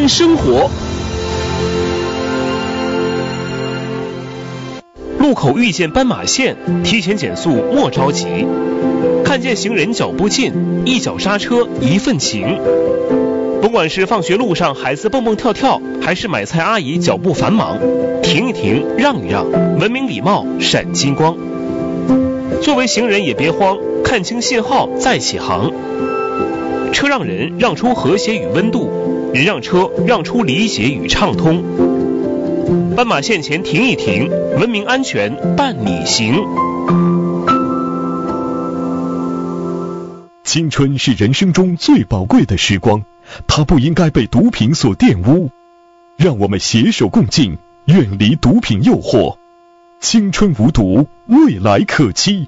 新生活。路口遇见斑马线，提前减速莫着急。看见行人脚步近，一脚刹车一份情。甭管是放学路上孩子蹦蹦跳跳，还是买菜阿姨脚步繁忙，停一停，让一让，文明礼貌闪金光。作为行人也别慌，看清信号再起航。车让人让出和谐与温度，人让车让出理解与畅通。斑马线前停一停，文明安全伴你行。 青春是人生中最宝贵的时光，它不应该被毒品所玷污。让我们携手共进，远离毒品诱惑。青春无毒，未来可期。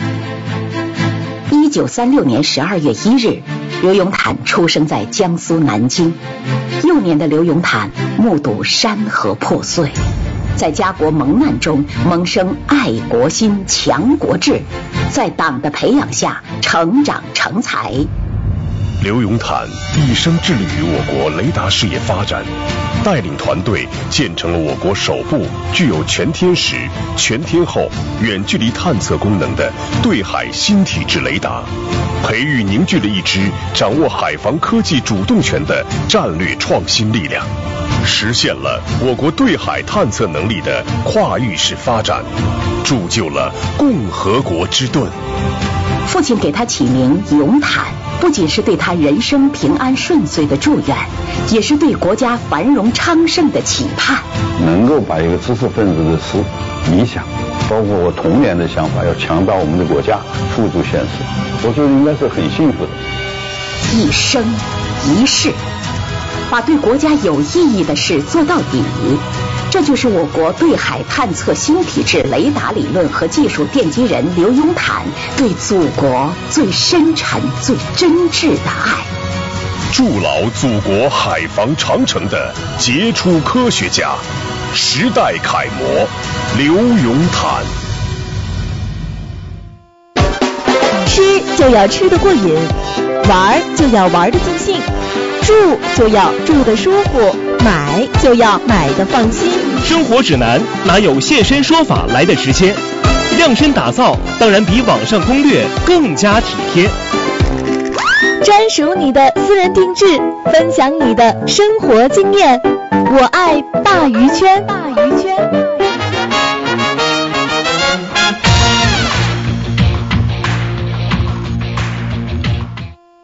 1936年12月1日，刘永坦出生在江苏南京。幼年的刘永坦目睹山河破碎，在家国蒙难中萌生爱国心、强国志，在党的培养下成长成才。 刘永坦一生致力于我国雷达事业发展，带领团队建成了我国首部具有全天时、全天候远距离探测功能的对海新体制雷达，培育凝聚了一支掌握海防科技主动权的战略创新力量，实现了我国对海探测能力的跨域式发展，铸就了共和国之盾。 父亲给他起名永坦，不仅是对他人生平安顺遂的祝愿，也是对国家繁荣昌盛的期盼。 能够把一个知识分子的理想，包括我童年的想法，要强大我们的国家，付诸现实，我觉得应该是很幸福的。 一生一世，把对国家有意义的事做到底，这就是我国对海探测新体制雷达理论和技术奠基人刘永坦对祖国最深沉、最真挚的爱。 筑牢祖国海防长城的杰出科学家，时代楷模刘永坦。 吃就要吃得过瘾，玩就要玩得尽兴，住就要住得舒服，买就要买得放心。 生活指南哪有现身说法来的直接？量身打造当然比网上攻略更加体贴。 专属你的私人定制，分享你的生活经验。我爱鲅鱼圈。